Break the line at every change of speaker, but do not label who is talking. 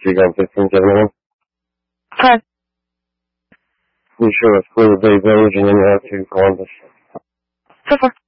Gun 1571.
Hi.
You sure it's clear Bay Village and then you have to Columbus?
So far.